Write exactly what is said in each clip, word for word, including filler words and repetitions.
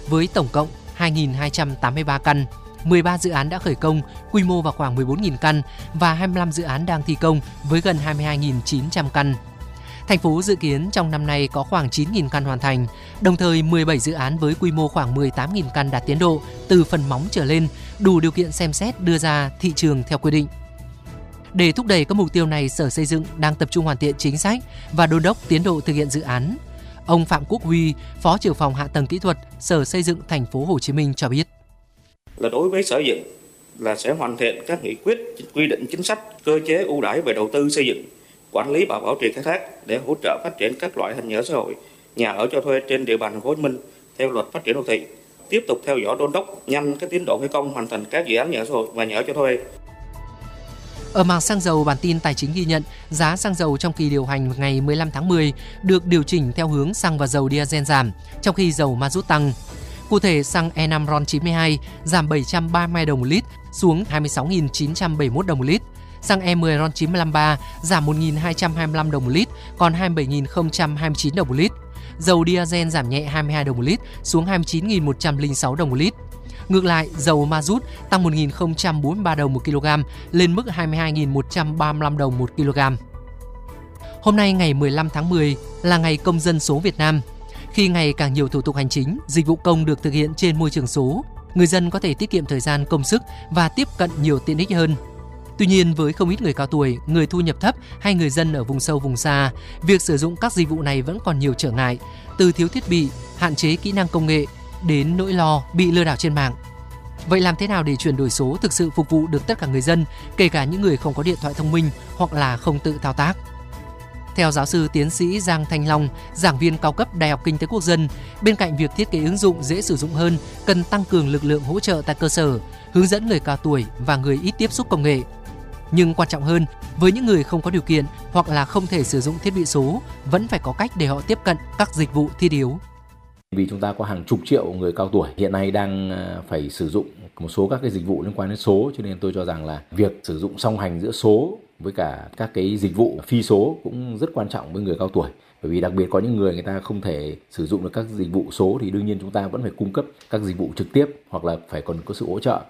với tổng cộng hai nghìn hai trăm tám mươi ba căn. mười ba dự án đã khởi công, quy mô vào khoảng mười bốn nghìn căn và hai mươi lăm dự án đang thi công với gần hai mươi hai nghìn chín trăm căn. Thành phố dự kiến trong năm nay có khoảng chín nghìn căn hoàn thành, đồng thời mười bảy dự án với quy mô khoảng mười tám nghìn căn đạt tiến độ từ phần móng trở lên, đủ điều kiện xem xét đưa ra thị trường theo quy định. Để thúc đẩy các mục tiêu này, Sở Xây dựng đang tập trung hoàn thiện chính sách và đôn đốc tiến độ thực hiện dự án. Ông Phạm Quốc Huy, Phó trưởng phòng Hạ tầng Kỹ thuật, Sở Xây dựng Thành phố Hồ Chí Minh cho biết. Là đối với Sở Dựng là sẽ hoàn thiện các nghị quyết, quy định chính sách, cơ chế ưu đãi về đầu tư xây dựng, quản lý và bảo trì khai thác để hỗ trợ phát triển các loại hình nhà ở xã hội, nhà ở cho thuê trên địa bàn thành phố Hồ Chí Minh theo luật phát triển đô thị. Tiếp tục theo dõi đôn đốc nhanh cái tiến độ thi công hoàn thành các dự án nhà ở xã hội và nhà ở cho thuê. Ở mảng xăng dầu, bản tin tài chính ghi nhận giá xăng dầu trong kỳ điều hành ngày mười lăm tháng mười được điều chỉnh theo hướng xăng và dầu diesel giảm, trong khi dầu ma rút tăng. Cụ thể, xăng E năm RON chín mươi hai giảm bảy trăm ba mươi hai đồng một lít xuống hai mươi sáu nghìn chín trăm bảy mươi mốt đồng một lít. Xăng E mười RON chín mươi ba giảm một nghìn hai trăm hai mươi lăm đồng một lít còn hai mươi bảy nghìn không trăm hai mươi chín đồng một lít. Dầu diesel giảm nhẹ hai mươi hai đồng một lít xuống hai mươi chín nghìn một trăm lẻ sáu đồng một lít. Ngược lại, dầu ma rút tăng một nghìn không trăm bốn mươi ba đồng một kg lên mức hai mươi hai nghìn một trăm ba mươi lăm đồng một kg. Hôm nay ngày mười lăm tháng mười là ngày Công dân số Việt Nam. Khi ngày càng nhiều thủ tục hành chính, dịch vụ công được thực hiện trên môi trường số, người dân có thể tiết kiệm thời gian, công sức và tiếp cận nhiều tiện ích hơn. Tuy nhiên, với không ít người cao tuổi, người thu nhập thấp hay người dân ở vùng sâu vùng xa, việc sử dụng các dịch vụ này vẫn còn nhiều trở ngại, từ thiếu thiết bị, hạn chế kỹ năng công nghệ đến nỗi lo bị lừa đảo trên mạng. Vậy làm thế nào để chuyển đổi số thực sự phục vụ được tất cả người dân, kể cả những người không có điện thoại thông minh hoặc là không tự thao tác? Theo giáo sư tiến sĩ Giang Thanh Long, giảng viên cao cấp Đại học Kinh tế Quốc dân, bên cạnh việc thiết kế ứng dụng dễ sử dụng hơn, cần tăng cường lực lượng hỗ trợ tại cơ sở, hướng dẫn người cao tuổi và người ít tiếp xúc công nghệ. Nhưng quan trọng hơn, với những người không có điều kiện hoặc là không thể sử dụng thiết bị số, vẫn phải có cách để họ tiếp cận các dịch vụ thiết yếu. Vì chúng ta có hàng chục triệu người cao tuổi hiện nay đang phải sử dụng một số các cái dịch vụ liên quan đến số, cho nên tôi cho rằng là việc sử dụng song hành giữa số với cả các cái dịch vụ phi số cũng rất quan trọng với người cao tuổi. Bởi vì đặc biệt có những người người ta không thể sử dụng được các dịch vụ số thì đương nhiên chúng ta vẫn phải cung cấp các dịch vụ trực tiếp hoặc là phải còn có sự hỗ trợ.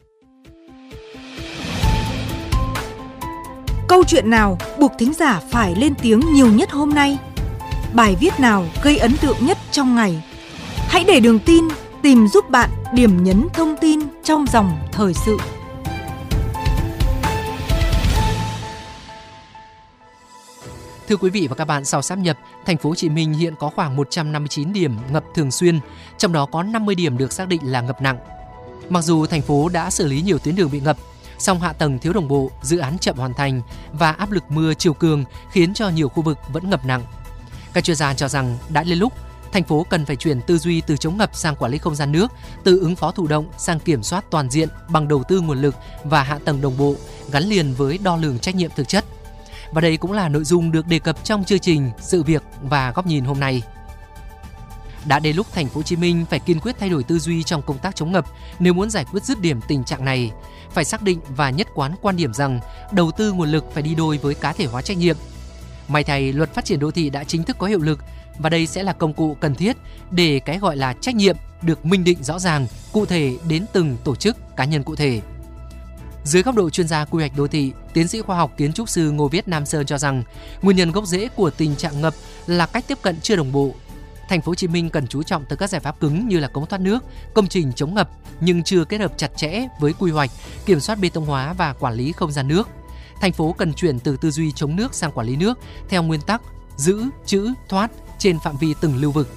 Câu chuyện nào buộc thính giả phải lên tiếng nhiều nhất hôm nay? Bài viết nào gây ấn tượng nhất trong ngày? Hãy để Đường Tin tìm giúp bạn điểm nhấn thông tin trong dòng thời sự. Thưa quý vị và các bạn, sau sáp nhập, Thành phố Hồ Chí Minh hiện có khoảng một trăm năm mươi chín điểm ngập thường xuyên, trong đó có năm mươi điểm được xác định là ngập nặng. Mặc dù thành phố đã xử lý nhiều tuyến đường bị ngập, song hạ tầng thiếu đồng bộ, dự án chậm hoàn thành và áp lực mưa chiều cường khiến cho nhiều khu vực vẫn ngập nặng. Các chuyên gia cho rằng đã đến lúc thành phố cần phải chuyển tư duy từ chống ngập sang quản lý không gian nước, từ ứng phó thụ động sang kiểm soát toàn diện bằng đầu tư nguồn lực và hạ tầng đồng bộ, gắn liền với đo lường trách nhiệm thực chất. Và đây cũng là nội dung được đề cập trong chương trình Sự việc và Góc nhìn hôm nay. Đã đến lúc Thành phố Hồ Chí Minh phải kiên quyết thay đổi tư duy trong công tác chống ngập nếu muốn giải quyết dứt điểm tình trạng này, phải xác định và nhất quán quan điểm rằng đầu tư nguồn lực phải đi đôi với cá thể hóa trách nhiệm. May thay, Luật Phát triển Đô thị đã chính thức có hiệu lực và đây sẽ là công cụ cần thiết để cái gọi là trách nhiệm được minh định rõ ràng, cụ thể đến từng tổ chức, cá nhân cụ thể. Dưới góc độ chuyên gia quy hoạch đô thị, tiến sĩ khoa học kiến trúc sư Ngô Viết Nam Sơn cho rằng nguyên nhân gốc rễ của tình trạng ngập là cách tiếp cận chưa đồng bộ. Thành phố Hồ Chí Minh cần chú trọng tới các giải pháp cứng như là cống thoát nước, công trình chống ngập nhưng chưa kết hợp chặt chẽ với quy hoạch, kiểm soát bê tông hóa và quản lý không gian nước. Thành phố cần chuyển từ tư duy chống nước sang quản lý nước theo nguyên tắc giữ, trữ, thoát trên phạm vi từng lưu vực.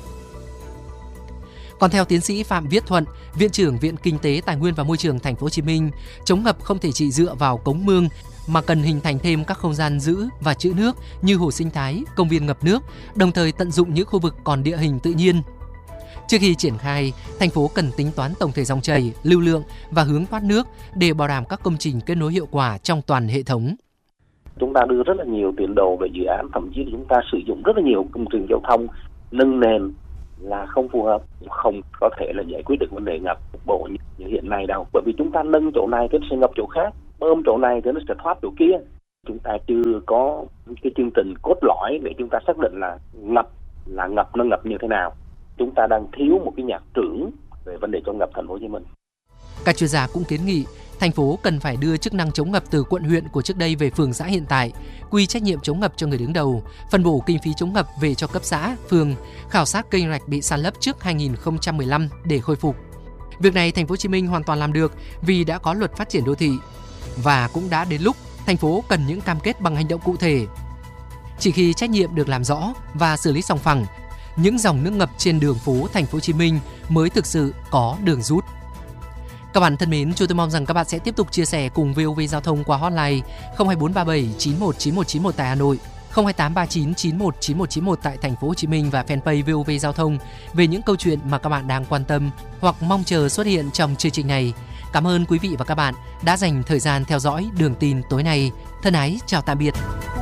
Còn theo tiến sĩ Phạm Viết Thuận, Viện trưởng Viện Kinh tế Tài nguyên và Môi trường Thành phố Hồ Chí Minh, chống ngập không thể chỉ dựa vào cống mương mà cần hình thành thêm các không gian giữ và trữ nước như hồ sinh thái, công viên ngập nước, đồng thời tận dụng những khu vực còn địa hình tự nhiên. Trước khi triển khai, thành phố cần tính toán tổng thể dòng chảy, lưu lượng và hướng thoát nước để bảo đảm các công trình kết nối hiệu quả trong toàn hệ thống. Chúng ta đưa rất là nhiều tiền đồ về dự án, thậm chí là chúng ta sử dụng rất là nhiều công trình giao thông nâng nền là không phù hợp, không có thể là giải quyết được vấn đề ngập cục bộ như hiện nay đâu. Bởi vì chúng ta nâng chỗ này thì nó sẽ ngập chỗ khác, bơm chỗ này thì nó sẽ thoát chỗ kia. Chúng ta chưa có cái chương trình cốt lõi để chúng ta xác định là ngập là ngập nó ngập như thế nào. Chúng ta đang thiếu một cái nhạc trưởng cho ngập thành phố Hồ Chí Minh. Các chuyên gia cũng kiến nghị thành phố cần phải đưa chức năng chống ngập từ quận huyện của trước đây về phường xã hiện tại, quy trách nhiệm chống ngập cho người đứng đầu, phân bổ kinh phí chống ngập về cho cấp xã, phường, khảo sát kênh rạch bị san lấp trước hai nghìn không trăm mười lăm để khôi phục. Việc này thành phố Hồ Chí Minh hoàn toàn làm được vì đã có luật phát triển đô thị và cũng đã đến lúc thành phố cần những cam kết bằng hành động cụ thể. Chỉ khi trách nhiệm được làm rõ và xử lý sòng phẳng, những dòng nước ngập trên đường phố thành phố Hồ Chí Minh mới thực sự có đường rút. Các bạn thân mến, chúng tôi mong rằng các bạn sẽ tiếp tục chia sẻ cùng vê o vê Giao thông qua hotline không hai bốn ba bảy chín một chín một chín một tại Hà Nội, không hai tám ba chín chín một chín một chín một tại thành phố Hồ Chí Minh và fanpage vê o vê Giao thông về những câu chuyện mà các bạn đang quan tâm hoặc mong chờ xuất hiện trong chương trình này. Cảm ơn quý vị và các bạn đã dành thời gian theo dõi Đường tin tối nay. Thân ái chào tạm biệt.